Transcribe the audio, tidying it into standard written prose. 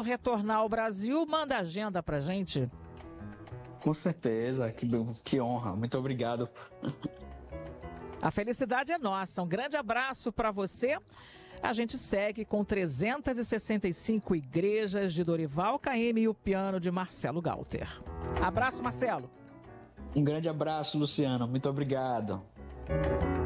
retornar ao Brasil, manda agenda pra gente. Com certeza, que honra. Muito obrigado. A felicidade é nossa. Um grande abraço para você. A gente segue com 365 igrejas de Dorival Caymmi e o piano de Marcelo Galter. Abraço, Marcelo. Um grande abraço, Luciano. Muito obrigado.